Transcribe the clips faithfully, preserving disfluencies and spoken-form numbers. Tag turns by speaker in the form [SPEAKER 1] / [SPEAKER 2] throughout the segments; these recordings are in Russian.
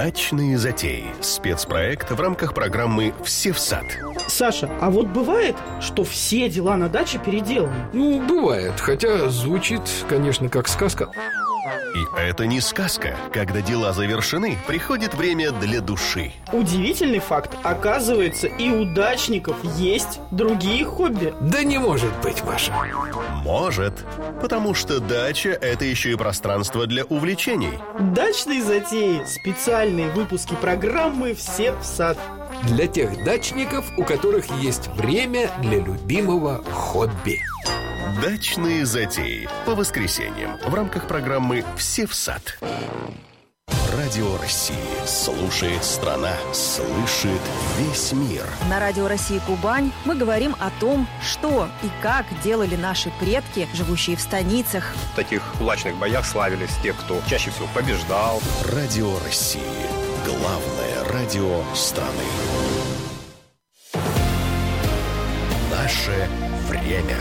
[SPEAKER 1] Дачные затеи. Спецпроект в рамках программы «Все в сад».
[SPEAKER 2] Саша, а вот бывает, что все дела на даче переделаны?
[SPEAKER 3] Ну, бывает, хотя звучит, конечно, как сказка.
[SPEAKER 1] И это не сказка. Когда дела завершены, приходит время для души.
[SPEAKER 2] Удивительный факт. Оказывается, и у дачников есть другие хобби.
[SPEAKER 3] Да не может быть, Маша.
[SPEAKER 1] Может, потому что дача – это еще и пространство для увлечений.
[SPEAKER 2] Дачные затеи. Специальные выпуски программы «Все в сад».
[SPEAKER 3] Для тех дачников, у которых есть время для любимого хобби.
[SPEAKER 1] Дачные затеи. По воскресеньям в рамках программы «Все в сад». Радио России. Слушает страна. Слышит весь мир.
[SPEAKER 4] На Радио России Кубань мы говорим о том, что и как делали наши предки, живущие в станицах.
[SPEAKER 5] В таких кулачных боях славились те, кто чаще всего побеждал.
[SPEAKER 1] Радио России. Главное радио страны. Наше время.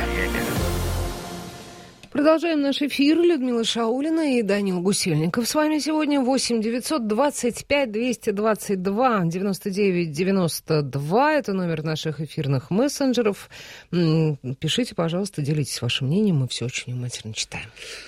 [SPEAKER 6] Продолжаем наш эфир. Людмила Шаулина и Данил Гусельников. С вами сегодня восемь девятьсот двадцать пять двести двадцать два девяносто девять девяносто два. Это номер наших эфирных мессенджеров. Пишите, пожалуйста, делитесь вашим мнением. Мы все очень внимательно читаем.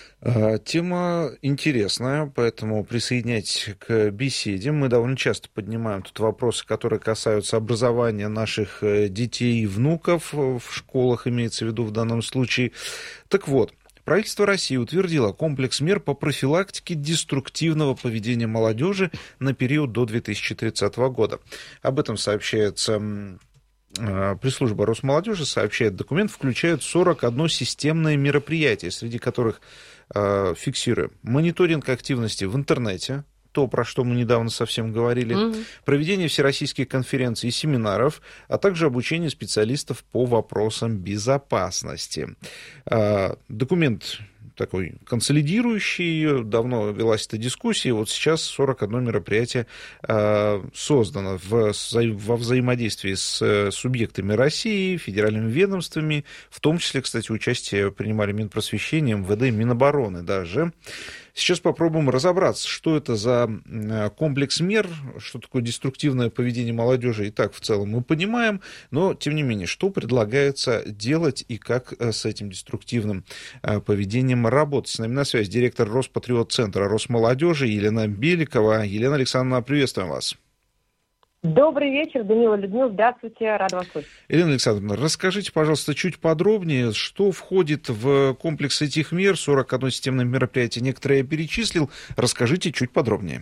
[SPEAKER 7] Тема интересная, поэтому присоединяйтесь к беседе. Мы довольно часто поднимаем тут вопросы, которые касаются образования наших детей и внуков в школах, имеется в виду в данном случае. Так вот, правительство России утвердило комплекс мер по профилактике деструктивного поведения молодежи на период до две тысячи тридцатого года. Об этом сообщается пресс-служба Росмолодежи, сообщает документ, включает сорок одно системное мероприятие, среди которых фиксируем мониторинг активности в интернете, то, про что мы недавно совсем говорили, mm-hmm. проведение всероссийских конференций и семинаров, а также обучение специалистов по вопросам безопасности. Документ такой консолидирующий, давно велась эта дискуссия, вот сейчас сорок одно мероприятие э, создано в, во взаимодействии с субъектами России, федеральными ведомствами, в том числе, кстати, участие принимали Минпросвещение, эм вэ дэ, Минобороны даже. Сейчас попробуем разобраться, что это за комплекс мер, что такое деструктивное поведение молодежи, и так в целом мы понимаем, но, тем не менее, что предлагается делать и как с этим деструктивным поведением работать. С нами на связи директор Роспатриот-центра Росмолодежи Елена Беликова. Елена Александровна, приветствуем вас.
[SPEAKER 8] Добрый вечер, Данила, Людмила, здравствуйте, рада вас слышать.
[SPEAKER 7] Елена Александровна, расскажите, пожалуйста, чуть подробнее, что входит в комплекс этих мер, сорок одно системное мероприятие, некоторые я перечислил, расскажите чуть подробнее.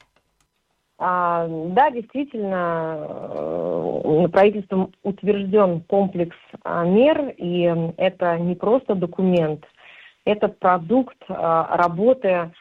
[SPEAKER 8] А, да, действительно, правительством утвержден комплекс мер, и это не просто документ, это продукт работы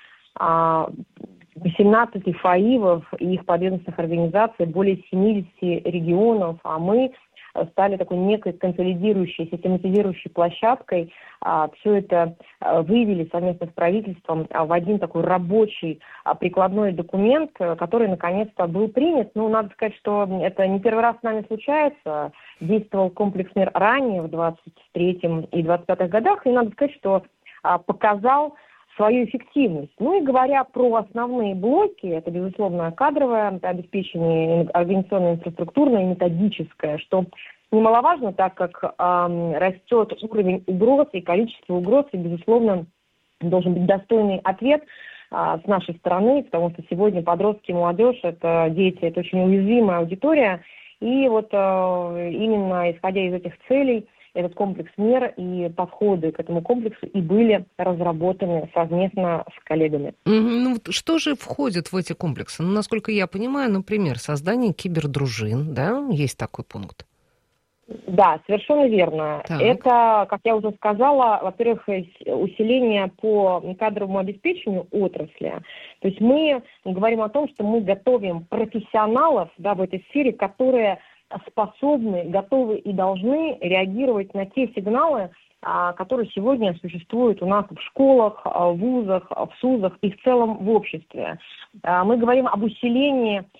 [SPEAKER 8] восемнадцати ФАИВов и их подведомственных организаций, более семидесяти регионов, а мы стали такой некой консолидирующей, систематизирующей площадкой. Все это вывели совместно с правительством в один такой рабочий прикладной документ, который наконец-то был принят. Ну, надо сказать, что это не первый раз с нами случается. Действовал комплекс мер ранее, в двадцать третьем и двадцать пятом годах, и надо сказать, что показал свою эффективность. Ну и говоря про основные блоки, это, безусловно, кадровое обеспечение, организационно-инфраструктурное и методическое, что немаловажно, так как э, растет уровень угроз и количество угроз, и, безусловно, должен быть достойный ответ э, с нашей стороны, потому что сегодня подростки и молодежь, это дети, это очень уязвимая аудитория, и вот э, именно исходя из этих целей, этот комплекс мер и подходы к этому комплексу и были разработаны совместно с коллегами.
[SPEAKER 6] Ну, что же входит в эти комплексы? Ну, насколько я понимаю, например, создание кибердружин, да, есть такой пункт?
[SPEAKER 8] Да, совершенно верно.
[SPEAKER 6] Так.
[SPEAKER 8] Это, как я уже сказала, во-первых, усиление по кадровому обеспечению отрасли. То есть мы говорим о том, что мы готовим профессионалов, да, в этой сфере, которые способны, готовы и должны реагировать на те сигналы, которые сегодня существуют у нас в школах, в вузах, в СУЗах и в целом в обществе. Мы говорим об усилении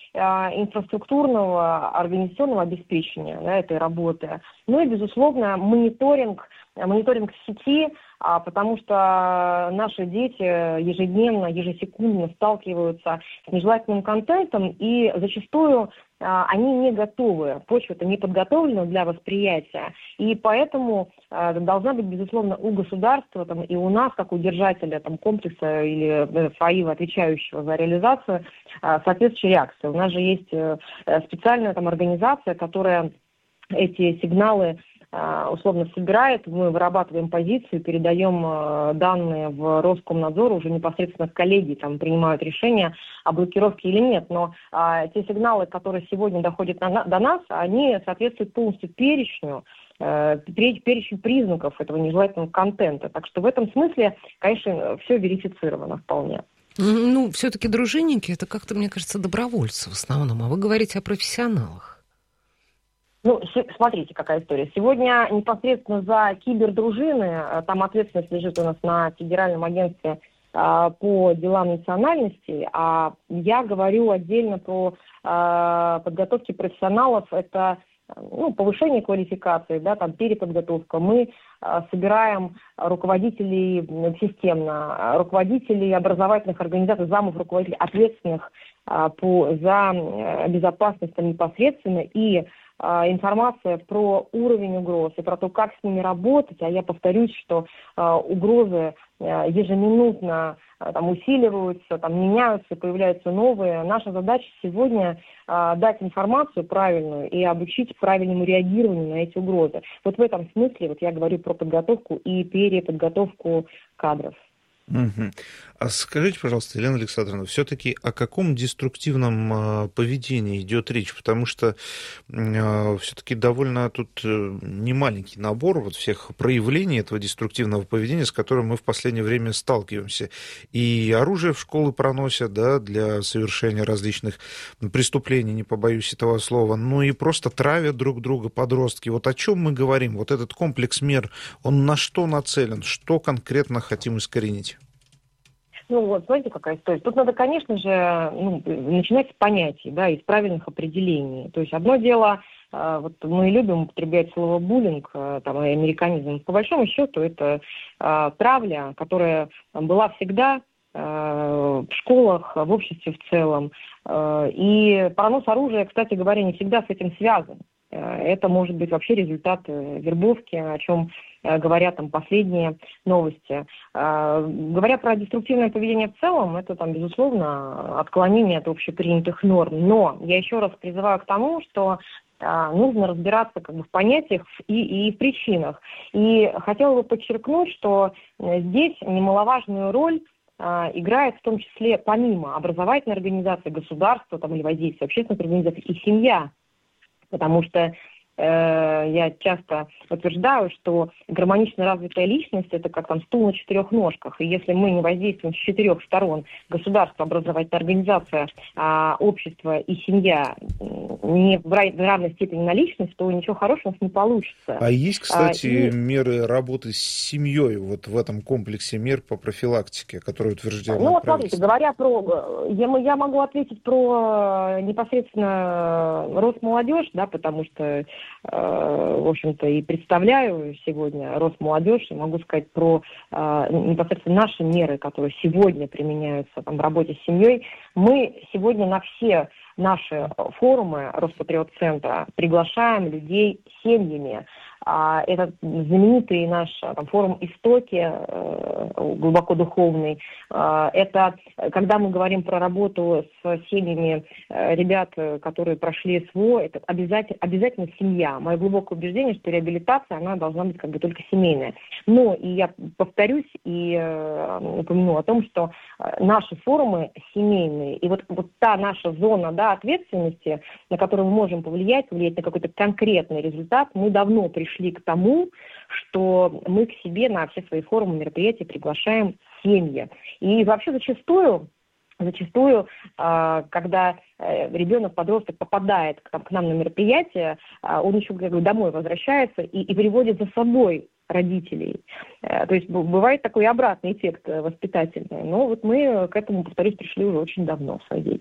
[SPEAKER 8] инфраструктурного, организационного обеспечения, да, этой работы. Ну и, безусловно, мониторинг, мониторинг в сети, потому что наши дети ежедневно, ежесекундно сталкиваются с нежелательным контентом, и зачастую они не готовы, почва-то не подготовлена для восприятия, и поэтому должна быть, безусловно, у государства там, и у нас, как у держателя там, комплекса или ФАИВа, отвечающего за реализацию, соответствующая реакция. У нас же есть специальная там, организация, которая эти сигналы условно собирает, мы вырабатываем позицию, передаем данные в Роскомнадзор, уже непосредственно коллеги там принимают решение о блокировке или нет. Но а, те сигналы, которые сегодня доходят на, до нас, они соответствуют полностью перечню, э, перечень признаков этого нежелательного контента. Так что в этом смысле, конечно, все верифицировано вполне.
[SPEAKER 6] Ну, все-таки дружинники, это как-то, мне кажется, добровольцы в основном, а вы говорите о профессионалах.
[SPEAKER 8] Ну, смотрите, какая история. Сегодня непосредственно за кибердружины, там ответственность лежит у нас на Федеральном агентстве а, по делам национальностей, а я говорю отдельно про а, подготовки профессионалов, это ну, повышение квалификации, да, там переподготовка. Мы а, собираем руководителей системно, руководителей образовательных организаций, замов руководителей, ответственных а, по, за безопасность там, непосредственно, и информация про уровень угроз и про то, как с ними работать. А я повторюсь, что э, угрозы э, ежеминутно э, там, усиливаются, там, меняются, появляются новые. Наша задача сегодня э, дать информацию правильную и обучить правильному реагированию на эти угрозы. Вот в этом смысле вот я говорю про подготовку и переподготовку кадров.
[SPEAKER 7] Угу. А скажите, пожалуйста, Елена Александровна, все-таки о каком деструктивном э, поведении идет речь? Потому что э, все-таки довольно тут э, немаленький набор вот всех проявлений этого деструктивного поведения, с которым мы в последнее время сталкиваемся. И оружие в школы проносят, да, для совершения различных преступлений, не побоюсь этого слова, ну и просто травят друг друга подростки. Вот о чем мы говорим? Вот этот комплекс мер, он на что нацелен? Что конкретно хотим искоренить?
[SPEAKER 8] Ну вот, знаете, какая история? Тут надо, конечно же, ну, начинать с понятий, да, и с правильных определений. То есть одно дело, э, вот мы любим употреблять слово буллинг, э, там, и американизм. По большому счету это э, травля, которая была всегда э, в школах, в обществе в целом. Э, и пронос оружия, кстати говоря, не всегда с этим связан. Это может быть вообще результат вербовки, о чем говорят там последние новости. Говоря про деструктивное поведение в целом, это там, безусловно, отклонение от общепринятых норм. Но я еще раз призываю к тому, что нужно разбираться как бы в понятиях и, и в причинах. И хотела бы подчеркнуть, что здесь немаловажную роль играет в том числе помимо образовательной организации, государства там, или воздействия общественных организаций и семья. Потому что э, я часто утверждаю, что гармонично развитая личность – это как там стул на четырех ножках. И если мы не воздействуем с четырех сторон – государство, образовательная организация, э, общество и семья – не в равной степени на личность, то ничего хорошего у нас не получится.
[SPEAKER 7] А есть, кстати, а, и...
[SPEAKER 8] меры
[SPEAKER 7] работы с семьей вот в этом комплексе мер по профилактике, которые утверждали?
[SPEAKER 8] Ну, вот смотрите, говоря про... Я, я могу ответить про непосредственно Росмолодежь, да, потому что, э, в общем-то, и представляю сегодня Росмолодежь, и могу сказать про э, непосредственно наши меры, которые сегодня применяются там, в работе с семьей. Мы сегодня на все наши форумы Роспатриот-центра приглашаем людей с семьями. Это знаменитый наш там, форум «Истоки», глубоко духовный. Это когда мы говорим про работу с семьями ребят, которые прошли СВО, это обязательно, обязательно семья. Мое глубокое убеждение, что реабилитация, она должна быть как бы только семейная. Но, и я повторюсь и упомяну о том, что наши форумы семейные. И вот, вот та наша зона, да, ответственности, на которую мы можем повлиять, повлиять на какой-то конкретный результат, мы давно пришли шли к тому, что мы к себе на все свои форумы, мероприятия приглашаем семьи. И вообще зачастую, зачастую, когда ребенок, подросток попадает к нам на мероприятие, он еще как бы домой возвращается и, и приводит за собой родителей. То есть бывает такой обратный эффект воспитательный. Но вот мы к этому, повторюсь, пришли уже очень давно в своей деятельности.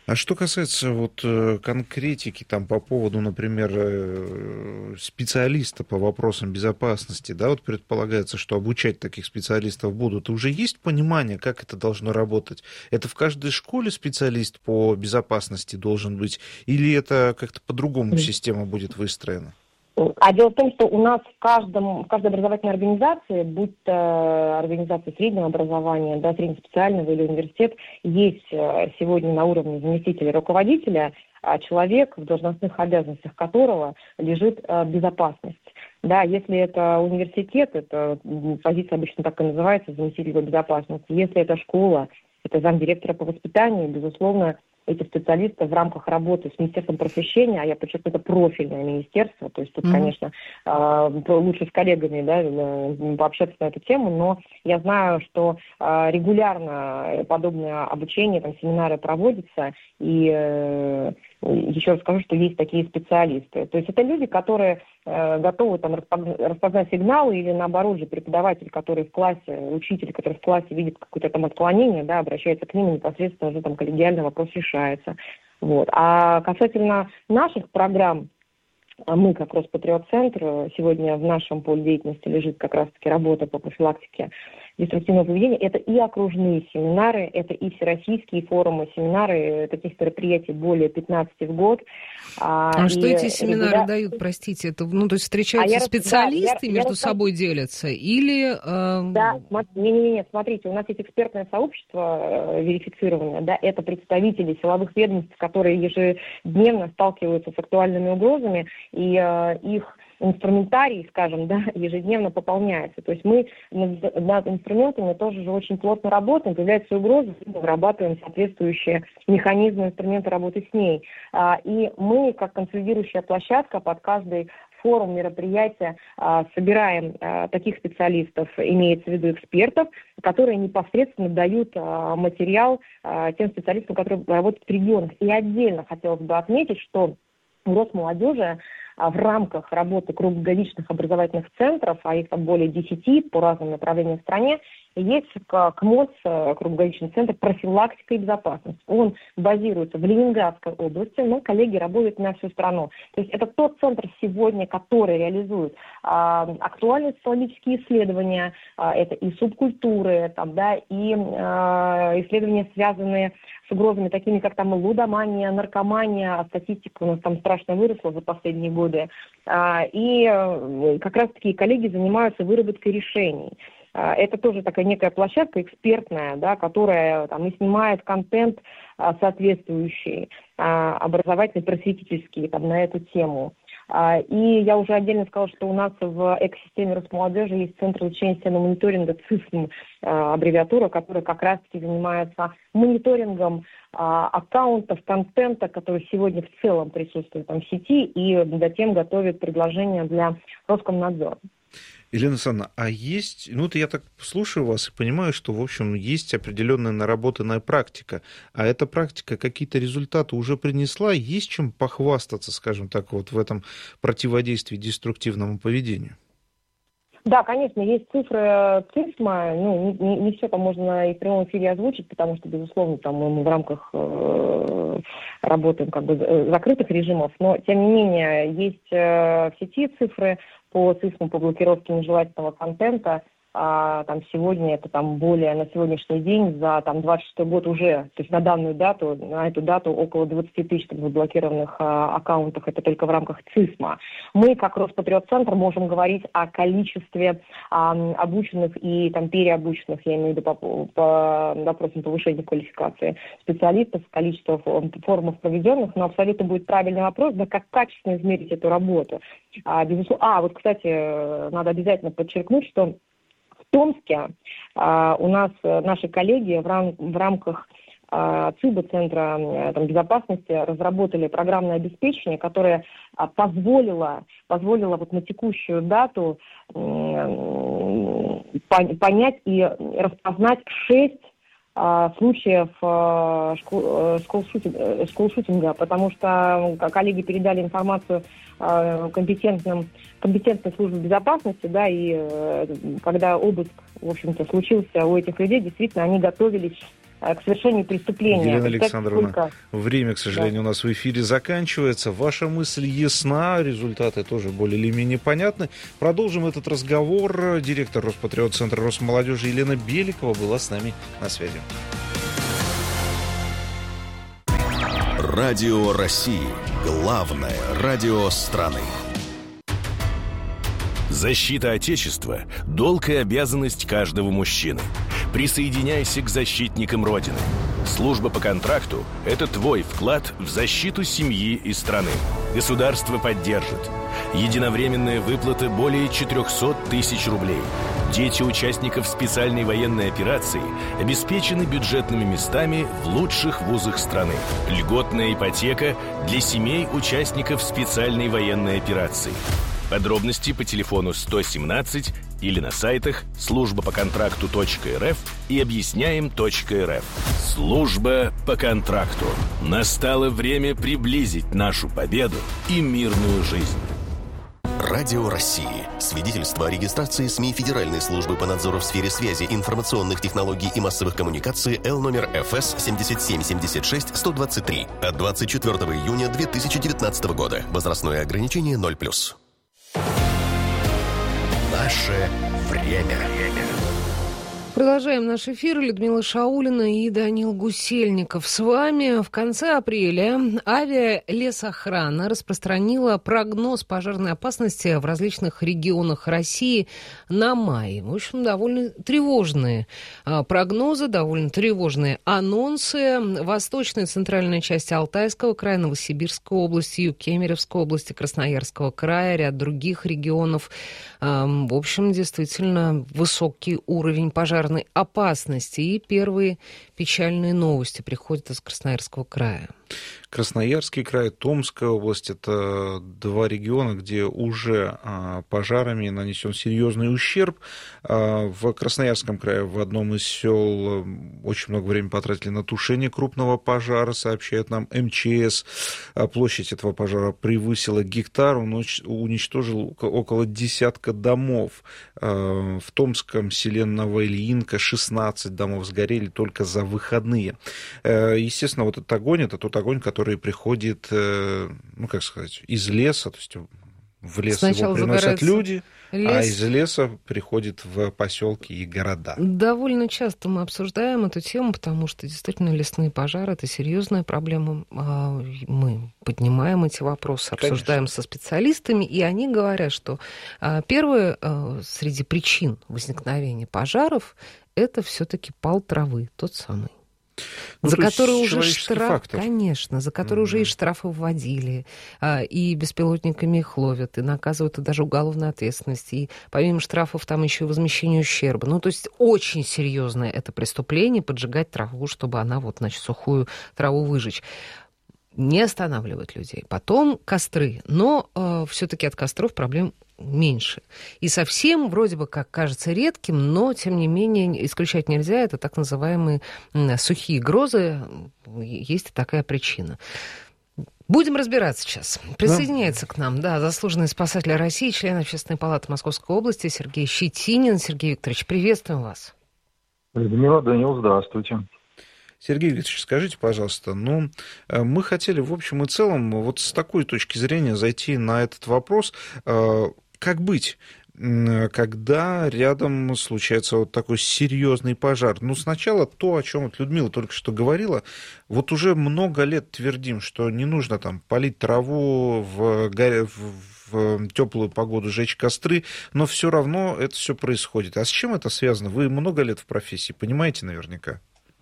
[SPEAKER 7] А что касается вот конкретики там по поводу, например, специалиста по вопросам безопасности, да, вот предполагается, что обучать таких специалистов будут. Уже есть понимание, как это должно работать? Это в каждой школе специалист по безопасности должен быть, или это как-то по-другому система будет выстроена?
[SPEAKER 8] А дело в том, что у нас в, каждом, в каждой образовательной организации, будь то организация среднего образования, да, среднеспециального или университет, есть сегодня на уровне заместителя руководителя человек, в должностных обязанностях которого лежит безопасность. Да, если это университет, это позиция обычно так и называется, заместитель по безопасности. Если это школа, это замдиректора по воспитанию, безусловно, эти специалисты в рамках работы с Министерством просвещения, а я подчеркну, это профильное министерство, то есть тут, mm-hmm. конечно, лучше с коллегами, да, пообщаться на эту тему, но я знаю, что регулярно подобное обучение, там, семинары проводятся, и еще раз скажу, что есть такие специалисты. То есть это люди, которые готовы там распознать сигналы, или наоборот же преподаватель, который в классе, учитель, который в классе видит какое-то там отклонение, да, обращается к ним, и непосредственно уже там коллегиально вопрос решается. Вот. А касательно наших программ, мы, как Роспатриот-центр, сегодня в нашем поле деятельности лежит как раз-таки работа по профилактике деструктивного поведения. Это и окружные семинары, это и всероссийские форумы, семинары, таких мероприятий более пятнадцати в год.
[SPEAKER 6] А, а что эти семинары ребята... дают, простите? Это, ну, то есть встречаются а специалисты, да, я, между я собой расскажу. Делятся? Или... Э...
[SPEAKER 8] Да, не-не-не, смотрите, у нас есть экспертное сообщество э, верифицированное, да, это представители силовых ведомств, которые ежедневно сталкиваются с актуальными угрозами, и э, их инструментарий, скажем, да, ежедневно пополняется. То есть мы над, над инструментами тоже же очень плотно работаем, появляются угрозы, мы вырабатываем соответствующие механизмы, инструменты работы с ней. А, и мы, как консолидирующая площадка, под каждый форум, мероприятия а, собираем а, таких специалистов, имеется в виду экспертов, которые непосредственно дают а, материал а, тем специалистам, которые работают в регионах. И отдельно хотелось бы отметить, что у Росмолодежи в рамках работы круглогодичных образовательных центров, а их там более десяти по разным направлениям в стране, есть КМОС, круглогодичный центр профилактика и безопасность. Он базируется в Ленинградской области, но коллеги работают на всю страну. То есть это тот центр сегодня, который реализует а, актуальные социологические исследования, а, это и субкультуры, там, да, и а, исследования, связанные с угрозами, такими как там лудомания, наркомания, а статистика у нас там страшно выросла за последние годы. А, и а, как раз-таки коллеги занимаются выработкой решений. Это тоже такая некая площадка экспертная, да, которая там и снимает контент а, соответствующий, а, образовательный, просветительский там, на эту тему. А, и я уже отдельно сказала, что у нас в экосистеме Росмолодежи есть Центр изучения системного мониторинга, ЦИСМ, а, аббревиатура, которая как раз-таки занимается мониторингом а, аккаунтов, контента, который сегодня в целом присутствует там в сети, и затем готовит предложения для Роскомнадзора.
[SPEAKER 7] Елена Александровна, а есть, ну, вот я так слушаю вас и понимаю, что, в общем, есть определенная наработанная практика, а эта практика какие-то результаты уже принесла, есть чем похвастаться, скажем так, вот в этом противодействии деструктивному поведению?
[SPEAKER 8] Да, конечно, есть цифры ЦИСМа, ну, не, не все там можно и в прямом эфире озвучить, потому что, безусловно, там мы в рамках э, работаем как бы закрытых режимов, но, тем не менее, есть э, в сети цифры по ЦИСМу, по блокировке нежелательного контента. А, там сегодня это там более на сегодняшний день за там двадцать шестой год уже, то есть на данную дату, на эту дату около двадцать тысяч заблокированных а, аккаунтов, это только в рамках ЦИСМа. Мы, как Роспатриот-центр, можем говорить о количестве а, обученных и там переобученных, я имею в виду по, по вопросам повышения квалификации специалистов, количество форумов проведенных, но абсолютно будет правильный вопрос, да, как качественно измерить эту работу. А, безусловно, а вот, кстати, надо обязательно подчеркнуть, что в Томске а, у нас наши коллеги в, рам, в рамках а, ЦИБа, Центра там, безопасности, разработали программное обеспечение, которое а, позволило, позволило вот на текущую дату м- понять и распознать шесть а, случаев а, школ, школ-шутинга, школ-шутинга, потому что коллеги передали информацию компетентным, компетентной службе безопасности, да, и э, когда обыск, в общем-то, случился у этих людей, действительно, они готовились к совершению преступления.
[SPEAKER 7] Елена Александровна,
[SPEAKER 8] сколько...
[SPEAKER 7] время, к сожалению, да. у нас в эфире заканчивается. Ваша мысль ясна, результаты тоже более или менее понятны. Продолжим этот разговор. Директор Роспатриот-центра Росмолодежи Елена Беликова была с нами на связи.
[SPEAKER 1] Радио России. Главное радио страны.
[SPEAKER 9] Защита Отечества – долг и обязанность каждого мужчины. Присоединяйся к защитникам Родины. Служба по контракту – это твой вклад в защиту семьи и страны. Государство поддержит. Единовременная выплата более четыреста тысяч рублей. Дети участников специальной военной операции обеспечены бюджетными местами в лучших вузах страны. Льготная ипотека для семей участников специальной военной операции. Подробности по телефону сто семнадцать или на сайтах служба по контракту точка эр эф и объясняем точка эр эф. Служба по контракту. Настало время приблизить нашу победу и мирную жизнь.
[SPEAKER 1] Радио России. Свидетельство о регистрации СМИ Федеральной службы по надзору в сфере связи, информационных технологий и массовых коммуникаций Л номер эф эс семь семь семь шесть сто двадцать три от двадцать четвёртого июня две тысячи девятнадцатого года. Возрастное ограничение ноль плюс. Наше время.
[SPEAKER 6] Продолжаем наш эфир. Людмила Шаулина и Данил Гусельников с вами. В конце апреля авиалесохрана распространила прогноз пожарной опасности в различных регионах России на май. В общем, довольно тревожные прогнозы, довольно тревожные анонсы. Восточная и центральная часть Алтайского края, Новосибирской области, юг Кемеровской области, Красноярского края, ряд других регионов. В общем, действительно высокий уровень пожарной опасности. И первые печальные новости приходят из Красноярского края.
[SPEAKER 7] Красноярский край, Томская область – это два региона, где уже пожарами нанесен серьезный ущерб. В Красноярском крае в одном из сел очень много времени потратили на тушение крупного пожара, сообщает нам эм че эс. Площадь этого пожара превысила гектар, он уничтожил около десятка домов. В Томском селе Новоильинка шестнадцать домов сгорели только за выходные. Естественно, вот этот огонь – это тот огонь, который приходит, ну, как сказать, из леса, то есть в лес Сначала его приносят люди, лес. А из леса приходит в поселки и города.
[SPEAKER 6] Довольно часто мы обсуждаем эту тему, потому что действительно лесные пожары – это серьезная проблема. Мы поднимаем эти вопросы, обсуждаем Конечно. Со специалистами, и они говорят, что первое среди причин возникновения пожаров – это все-таки пал травы, тот самый. Ну, за который уже штраф, фактор. Конечно, за который mm-hmm. уже и штрафы вводили, и беспилотниками их ловят, и наказывают, и даже уголовной ответственности. И помимо штрафов там еще и возмещение ущерба. Ну, то есть очень серьезное это преступление, поджигать траву, чтобы она вот, значит, сухую траву выжечь. Не останавливает людей. Потом костры. Но э, все-таки от костров проблем меньше. И совсем, вроде бы как кажется редким, но, тем не менее, исключать нельзя. Это так называемые сухие грозы. Есть и такая причина. Будем разбираться сейчас. Присоединяется да. к нам, да, заслуженный спасатель России, член Общественной палаты Московской области Сергей Щетинин. Сергей Викторович, приветствуем вас.
[SPEAKER 10] Людмила, Данил, здравствуйте.
[SPEAKER 7] Сергей Викторович, скажите, пожалуйста, ну, мы хотели в общем и целом вот с такой точки зрения зайти на этот вопрос. Как быть, когда рядом случается вот такой серьезный пожар? Ну, сначала то, о чем вот Людмила только что говорила, вот уже много лет твердим, что не нужно там полить траву в, горе, в, в теплую погоду, жечь костры, но все равно это все происходит. А с чем это связано? Вы много лет в профессии, понимаете наверняка?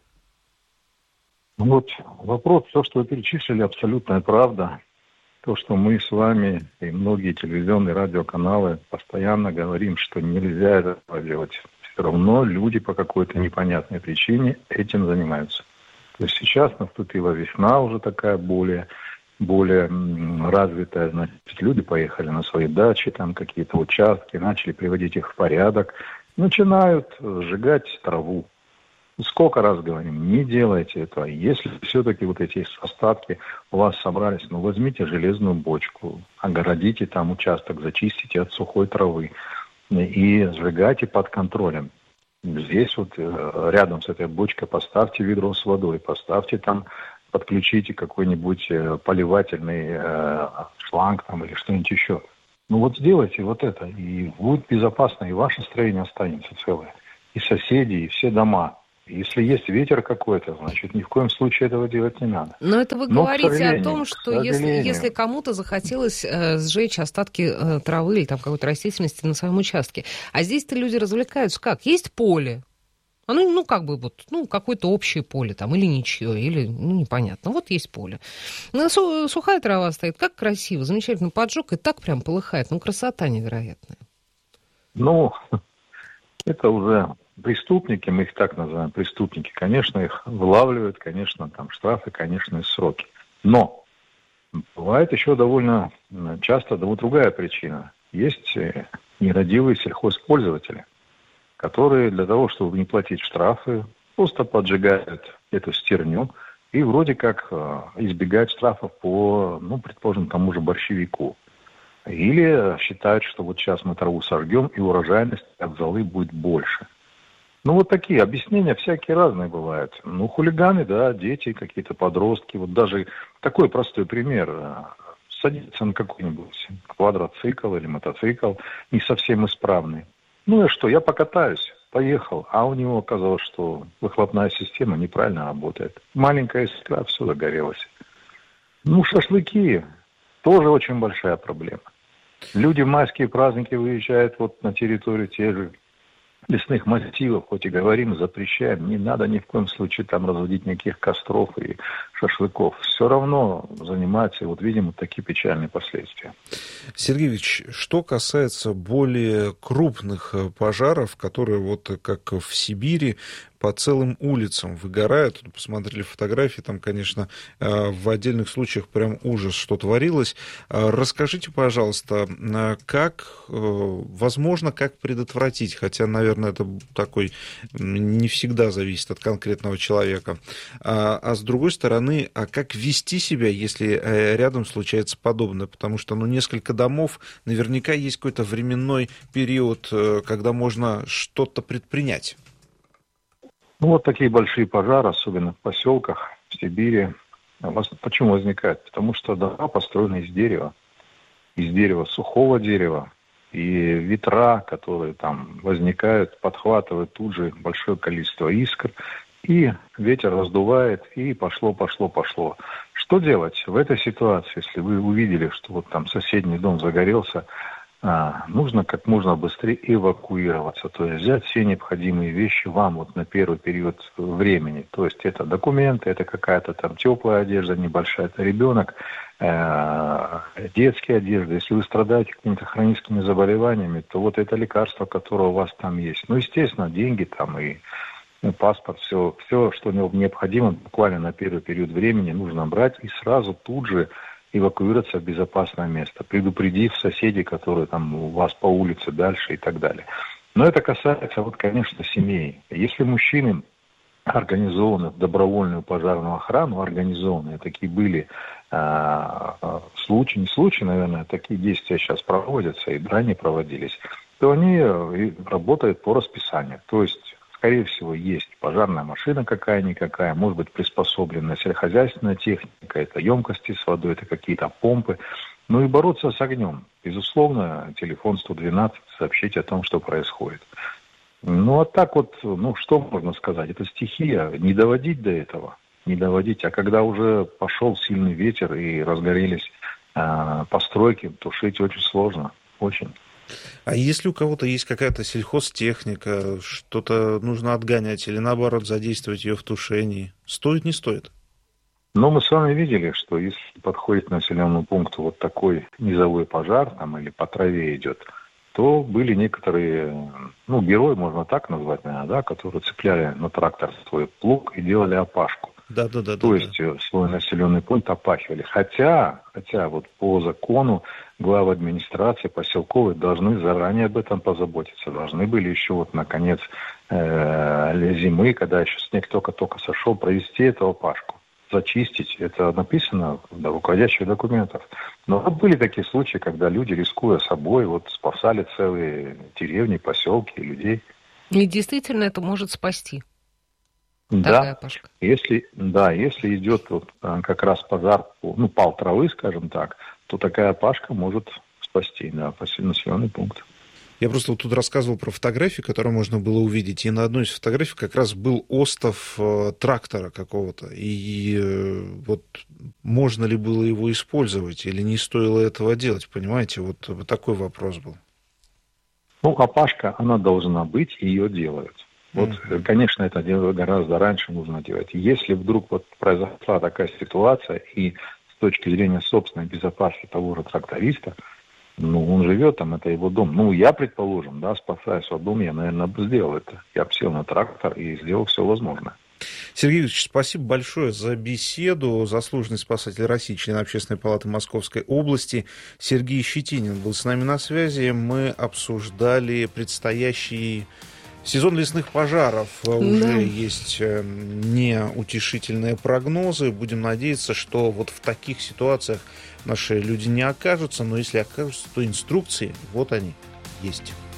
[SPEAKER 10] Вот вопрос, все, что вы перечислили, абсолютная правда. То, что мы с вами и многие телевизионные радиоканалы постоянно говорим, что нельзя этого делать. Все равно люди по какой-то непонятной причине этим занимаются. То есть сейчас наступила весна уже такая более, более развитая. Значит, люди поехали на свои дачи, там какие-то участки, начали приводить их в порядок. Начинают сжигать траву. Сколько раз говорим, не делайте этого. Если все-таки вот эти остатки у вас собрались, ну возьмите железную бочку, огородите там участок, зачистите от сухой травы и сжигайте под контролем. здесь вот рядом с этой бочкой поставьте ведро с водой, поставьте там, подключите какой-нибудь поливательный шланг там или что-нибудь еще. Ну вот сделайте вот это, и будет безопасно, и ваше строение останется целое, и соседи, и все дома. Если есть ветер какой-то, значит, ни в коем случае этого делать не надо.
[SPEAKER 6] Но это вы
[SPEAKER 10] Но,
[SPEAKER 6] говорите о том, что если,
[SPEAKER 10] сожалению...
[SPEAKER 6] если кому-то захотелось э, сжечь остатки э, травы или там какой-то растительности на своем участке, а здесь-то люди развлекаются как? Есть поле. Оно, ну, как бы вот, ну, какое-то общее поле там, или ничье, или, ну, непонятно. Вот есть поле. Ну, су- сухая трава стоит, как красиво, замечательно поджег, и так прям полыхает. Ну, красота невероятная.
[SPEAKER 10] Ну, это уже... Преступники, мы их так называем, преступники, конечно, их вылавливают, конечно, там штрафы, конечно, и сроки. Но бывает еще довольно часто вот другая причина. Есть нерадивые сельхозпользователи, которые для того, чтобы не платить штрафы, просто поджигают эту стерню и вроде как избегают штрафов по, ну, предположим, тому же борщевику. Или считают, что вот сейчас мы траву сожгем, и урожайность от золы будет больше. Ну, вот такие объяснения всякие разные бывают. Ну, хулиганы, да, дети, какие-то подростки. Вот даже такой простой пример. Садится на какой-нибудь квадроцикл или мотоцикл, не совсем исправный. Ну, и что, я покатаюсь, поехал. А у него оказалось, что выхлопная система неправильно работает. Маленькая искра, все загорелось. Ну, шашлыки тоже очень большая проблема. Люди в майские праздники выезжают вот на территорию тех же лесных массивов, хоть и говорим, запрещаем, не надо ни в коем случае там разводить никаких костров и шашлыков. Все равно занимаются, и вот видим вот такие печальные последствия.
[SPEAKER 7] Сергей Ильич, что касается более крупных пожаров, которые вот как в Сибири по целым улицам выгорают. Посмотрели фотографии, там, конечно, в отдельных случаях прям ужас, что творилось. Расскажите, пожалуйста, как, возможно, как предотвратить, хотя, наверное, это такой не всегда зависит от конкретного человека, а, а с другой стороны, а как вести себя, если рядом случается подобное, потому что, ну, несколько домов, наверняка есть какой-то временной период, когда можно что-то предпринять.
[SPEAKER 10] Ну, вот такие большие пожары, особенно в поселках, в Сибири. Почему возникают? Потому что дома построены из дерева. Из дерева, сухого дерева. И ветра, которые там возникают, подхватывают тут же большое количество искр. И ветер раздувает, и пошло, пошло, пошло. Что делать в этой ситуации, если вы увидели, что вот там соседний дом загорелся? А, нужно как можно быстрее эвакуироваться, то есть взять все необходимые вещи вам вот на первый период времени. То есть это документы, это какая-то там теплая одежда небольшая, это ребенок, э, детские одежды. Если вы страдаете какими-то хроническими заболеваниями, то вот это лекарство, которое у вас там есть. Ну, естественно, деньги там и ну, паспорт, все, все, что необходимо буквально на первый период времени нужно брать и сразу тут же эвакуироваться в безопасное место, предупредив соседей, которые там у вас по улице дальше и так далее. Но это касается, вот, конечно, семей. Если мужчины организованы в добровольную пожарную охрану, организованные, такие были а, а, случаи, не случаи, наверное, такие действия сейчас проводятся и ранее проводились, то они работают по расписанию. То есть, скорее всего, есть пожарная машина какая-никакая, может быть, приспособленная сельскохозяйственная техника, это емкости с водой, это какие-то помпы. Ну и бороться с огнем. Безусловно, телефон сто двенадцать, сообщить о том, что происходит. Ну, а так вот, ну, что можно сказать? Это стихия. Не доводить до этого, не доводить. А когда уже пошел сильный ветер и разгорелись э, постройки, тушить очень сложно, очень.
[SPEAKER 7] А если у кого-то есть какая-то сельхозтехника, что-то нужно отгонять или, наоборот, задействовать ее в тушении, стоит, не стоит?
[SPEAKER 10] Ну, мы с вами видели, что если подходит к населенному пункту вот такой низовой пожар, там, или по траве идет, то были некоторые, ну, герои, можно так назвать, наверное, да, которые цепляли на трактор свой плуг и делали опашку.
[SPEAKER 7] Да, да, да.
[SPEAKER 10] То
[SPEAKER 7] да,
[SPEAKER 10] есть
[SPEAKER 7] да.
[SPEAKER 10] свой населенный пункт опахивали. Хотя, хотя вот по закону главы администрации поселковой должны заранее об этом позаботиться. Должны были еще вот на конец э, зимы, когда еще снег только-только сошел, провести эту опашку, зачистить. Это написано в руководящих документах. Но вот были такие случаи, когда люди, рискуя собой, вот спасали целые деревни, поселки, людей.
[SPEAKER 6] И действительно это может спасти.
[SPEAKER 10] Да, если, да, если идет вот как раз пожар, ну, пал травы, скажем так, то такая пашка может спасти, да, населенный пункт.
[SPEAKER 7] Я просто вот тут рассказывал про фотографии, которые можно было увидеть, и на одной из фотографий как раз был остов э, трактора какого-то, и э, вот можно ли было его использовать, или не стоило этого делать, понимаете, вот, вот такой вопрос был.
[SPEAKER 10] Ну, а пашка, она должна быть, и ее делают. Вот, mm-hmm. конечно, это дело гораздо раньше нужно делать. Если вдруг вот произошла такая ситуация, и с точки зрения собственной безопасности того же тракториста, ну, он живет там, это его дом. Ну, я, предположим, да, спасая свой дом, я, наверное, бы сделал это. Я бы сел на трактор и сделал все возможное.
[SPEAKER 7] Сергей Викторович, спасибо большое за беседу. Заслуженный спасатель России, член Общественной палаты Московской области Сергей Щетинин был с нами на связи. Мы обсуждали предстоящий сезон лесных пожаров. Да. Уже есть неутешительные прогнозы. Будем надеяться, что вот в таких ситуациях наши люди не окажутся. Но если окажутся, то инструкции, вот они, есть.